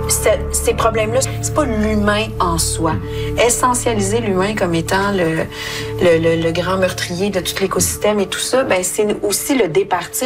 Ces problèmes-là, c'est pas l'humain en soi. Essentialiser l'humain comme étant le grand meurtrier de tout l'écosystème et tout ça, ben c'est aussi le départir